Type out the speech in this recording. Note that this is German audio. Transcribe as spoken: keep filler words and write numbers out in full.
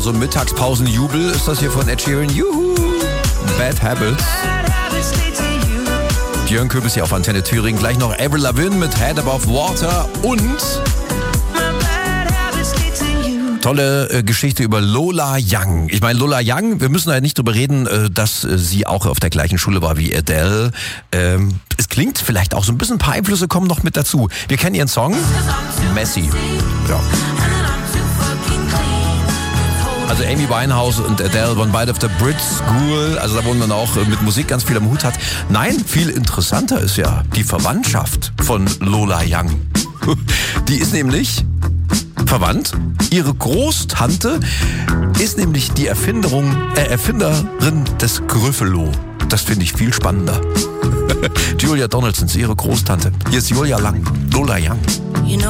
so Mittagspausenjubel ist das hier von Ed Sheeran. Juhu! Bad Habits. Jörn Köbis hier auf Antenne Thüringen. Gleich noch Avril Lavigne mit Head Above Water und tolle äh, Geschichte über Lola Young. Ich meine, Lola Young, wir müssen ja nicht drüber reden, äh, dass äh, sie auch auf der gleichen Schule war wie Adele. Ähm, es klingt vielleicht auch so ein bisschen, ein paar Einflüsse kommen noch mit dazu. Wir kennen ihren Song, Messy. Ja. Also Amy Winehouse und Adele waren beide auf der Brit School, also da wo man auch mit Musik ganz viel am Hut hat. Nein, viel interessanter ist ja die Verwandtschaft von Lola Young. Die ist nämlich verwandt. Ihre Großtante ist nämlich die Erfinderung, äh, Erfinderin des Griffelo. Das finde ich viel spannender. Julia Donaldson ist ihre Großtante. Hier ist Julia Lang, Lola Young.